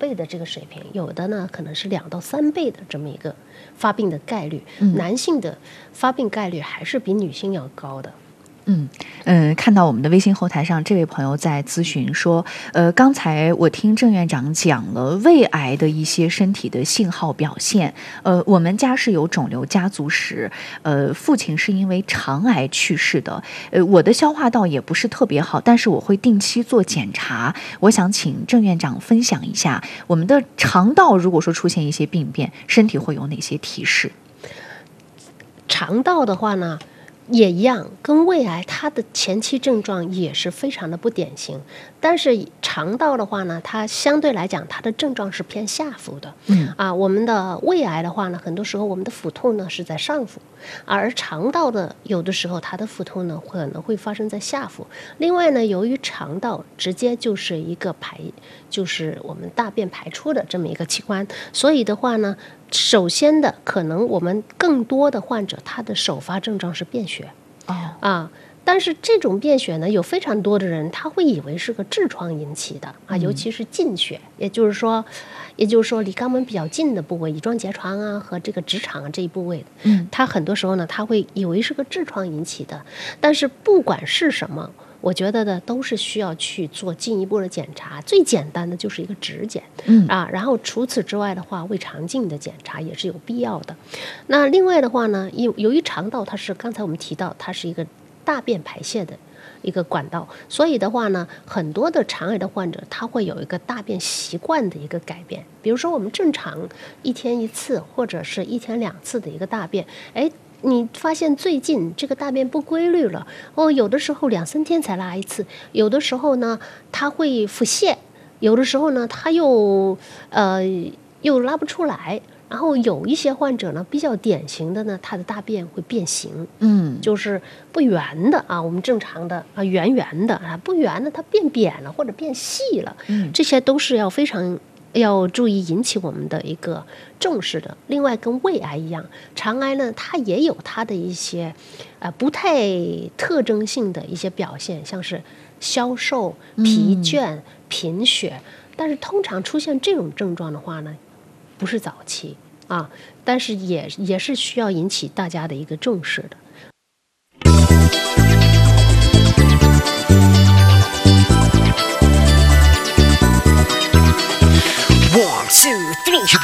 倍的这个水平，有的呢可能是2到3倍的这么一个发病的概率。男性的发病概率还是比女性要高的。 看到我们的微信后台上这位朋友在咨询说，刚才我听郑院长讲了胃癌的一些身体的信号表现，我们家是有肿瘤家族史，父亲是因为肠癌去世的，我的消化道也不是特别好，但是我会定期做检查，我想请郑院长分享一下，我们的肠道如果说出现一些病变，身体会有哪些提示？ 肠道的话呢，也一样，跟胃癌它的前期症状也是非常的不典型，但是肠道的话呢，它相对来讲它的症状是偏下腹的。我们的胃癌的话呢，很多时候我们的腹痛呢是在上腹，而肠道的有的时候它的腹痛呢可能会发生在下腹。另外呢，由于肠道直接就是一个就是我们大便排出的这么一个器官，所以的话呢，首先的可能我们更多的患者他的首发症状是便血。但是这种便血呢，有非常多的人他会以为是个痔疮引起的尤其是近血，也就是说离肛门比较近的部位，乙状结肠和这个直肠这一部位他很多时候呢他会以为是个痔疮引起的。但是不管是什么，我觉得呢都是需要去做进一步的检查，最简单的就是一个指检然后除此之外的话，胃肠镜的检查也是有必要的。那另外的话呢，由于肠道它是刚才我们提到它是一个大便排泄的一个管道，所以的话呢，很多的肠癌的患者他会有一个大便习惯的一个改变。比如说我们正常1天1次或者是1天2次的一个大便，你发现最近这个大便不规律了有的时候2、3天才拉一次，有的时候呢它会腹泻，有的时候呢它又拉不出来。然后有一些患者呢，比较典型的呢，他的大便会变形，就是不圆的我们正常的圆圆的不圆的，它变扁了或者变细了，这些都是非常要注意引起我们的一个重视的。另外跟胃癌一样，肠癌呢它也有它的一些不太特征性的一些表现，像是消瘦、疲倦、贫血，但是通常出现这种症状的话呢，不是早期但是也是需要引起大家的一个重视的。1、2、3